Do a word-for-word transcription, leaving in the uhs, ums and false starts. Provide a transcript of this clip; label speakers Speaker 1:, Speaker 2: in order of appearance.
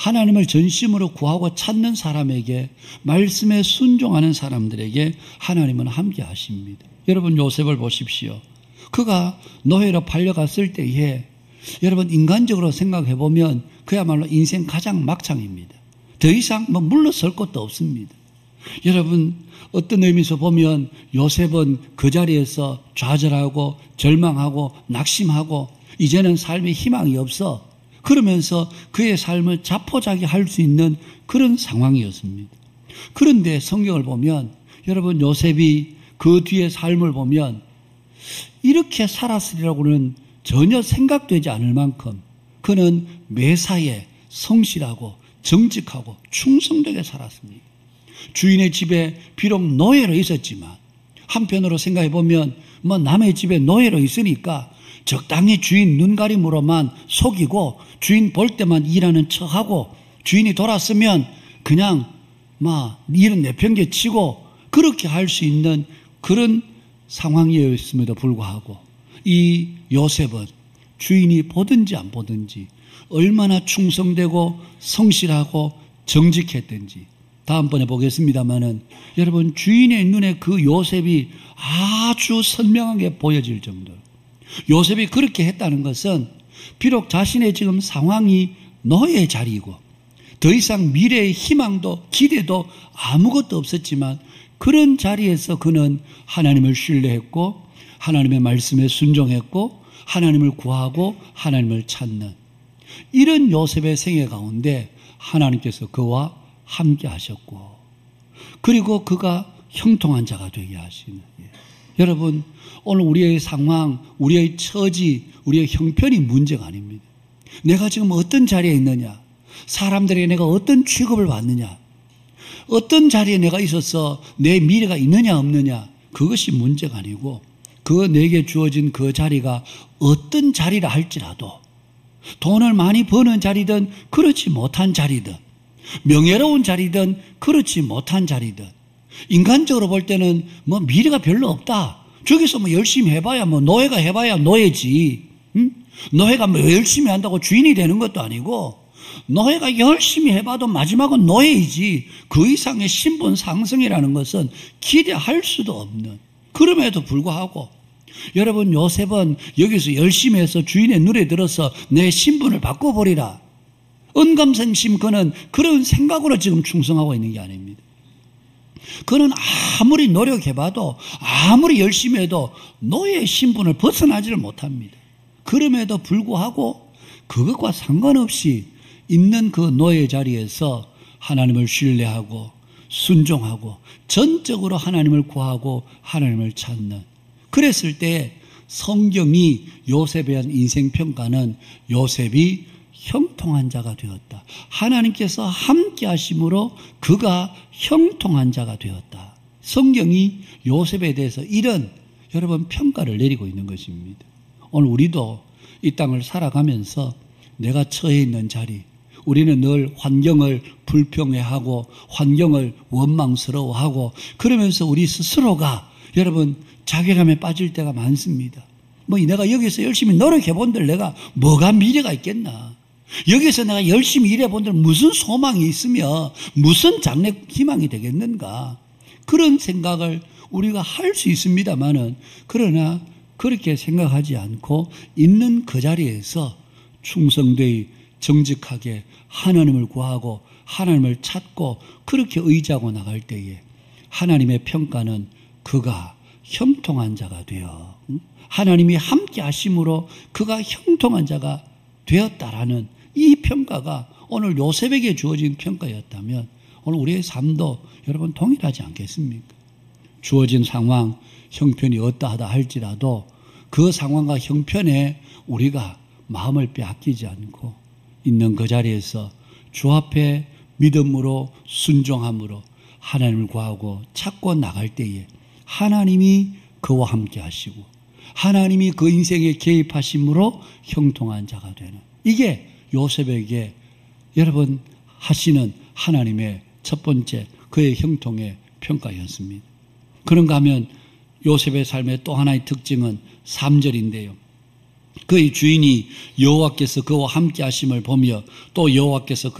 Speaker 1: 하나님을 전심으로 구하고 찾는 사람에게, 말씀에 순종하는 사람들에게 하나님은 함께 하십니다. 여러분, 요셉을 보십시오. 그가 노예로 팔려갔을 때에 여러분, 인간적으로 생각해 보면 그야말로 인생 가장 막창입니다. 더 이상 뭐 물러설 것도 없습니다. 여러분, 어떤 의미에서 보면 요셉은 그 자리에서 좌절하고 절망하고 낙심하고 이제는 삶에 희망이 없어, 그러면서 그의 삶을 자포자기할 수 있는 그런 상황이었습니다. 그런데 성경을 보면 여러분, 요셉이 그 뒤의 삶을 보면 이렇게 살았으리라고는 전혀 생각되지 않을 만큼 그는 매사에 성실하고 정직하고 충성되게 살았습니다. 주인의 집에 비록 노예로 있었지만 한편으로 생각해 보면 뭐 남의 집에 노예로 있으니까 적당히 주인 눈가림으로만 속이고 주인 볼 때만 일하는 척하고 주인이 돌았으면 그냥 막 일은 내팽개 치고 그렇게 할 수 있는 그런 상황이었음에도 불구하고 이 요셉은 주인이 보든지 안 보든지 얼마나 충성되고 성실하고 정직했든지 다음번에 보겠습니다마는 여러분, 주인의 눈에 그 요셉이 아주 선명하게 보여질 정도로 요셉이 그렇게 했다는 것은 비록 자신의 지금 상황이 노예의 자리이고 더 이상 미래의 희망도 기대도 아무것도 없었지만 그런 자리에서 그는 하나님을 신뢰했고 하나님의 말씀에 순종했고 하나님을 구하고 하나님을 찾는 이런 요셉의 생애 가운데 하나님께서 그와 함께 하셨고 그리고 그가 형통한 자가 되게 하시는. 예. 여러분, 오늘 우리의 상황, 우리의 처지, 우리의 형편이 문제가 아닙니다. 내가 지금 어떤 자리에 있느냐, 사람들에게 내가 어떤 취급을 받느냐, 어떤 자리에 내가 있어서 내 미래가 있느냐 없느냐, 그것이 문제가 아니고 그 내게 주어진 그 자리가 어떤 자리라 할지라도 돈을 많이 버는 자리든 그렇지 못한 자리든 명예로운 자리든 그렇지 못한 자리든 인간적으로 볼 때는 뭐 미래가 별로 없다. 저기서 뭐 열심히 해봐야 뭐 노예가 해봐야 노예지. 응? 노예가 뭐 열심히 한다고 주인이 되는 것도 아니고 노예가 열심히 해봐도 마지막은 노예이지 그 이상의 신분 상승이라는 것은 기대할 수도 없는. 그럼에도 불구하고 여러분, 요셉은 여기서 열심히 해서 주인의 눈에 들어서 내 신분을 바꿔버리라. 언감생심 그는 그런 생각으로 지금 충성하고 있는 게 아닙니다. 그는 아무리 노력해봐도 아무리 열심히 해도 노예의 신분을 벗어나지를 못합니다. 그럼에도 불구하고 그것과 상관없이 있는 그 노예 자리에서 하나님을 신뢰하고 순종하고 전적으로 하나님을 구하고 하나님을 찾는. 그랬을 때 성경이 요셉에 대한 인생평가는 요셉이 형통한 자가 되었다. 하나님께서 함께 하심으로 그가 형통한 자가 되었다. 성경이 요셉에 대해서 이런 여러분 평가를 내리고 있는 것입니다. 오늘 우리도 이 땅을 살아가면서 내가 처해 있는 자리, 우리는 늘 환경을 불평해하고 환경을 원망스러워하고 그러면서 우리 스스로가 여러분 자괴감에 빠질 때가 많습니다. 뭐 내가 여기서 열심히 노력해 본들 내가 뭐가 미래가 있겠나. 여기서 내가 열심히 일해 본들 무슨 소망이 있으며 무슨 장래 희망이 되겠는가. 그런 생각을 우리가 할 수 있습니다만은 그러나 그렇게 생각하지 않고 있는 그 자리에서 충성되이 정직하게 하나님을 구하고 하나님을 찾고 그렇게 의지하고 나갈 때에 하나님의 평가는 그가 형통한 자가 되어 하나님이 함께 하심으로 그가 형통한 자가 되었다라는 이 평가가 오늘 요셉에게 주어진 평가였다면 오늘 우리의 삶도 여러분 동일하지 않겠습니까? 주어진 상황, 형편이 어떠하다 할지라도 그 상황과 형편에 우리가 마음을 빼앗기지 않고 있는 그 자리에서 주 앞에 믿음으로 순종함으로 하나님을 구하고 찾고 나갈 때에 하나님이 그와 함께 하시고 하나님이 그 인생에 개입하심으로 형통한 자가 되는 이게 요셉에게 여러분 하시는 하나님의 첫 번째 그의 형통의 평가였습니다. 그런가 하면 요셉의 삶의 또 하나의 특징은 삼 절인데요. 그의 주인이 여호와께서 그와 함께 하심을 보며 또 여호와께서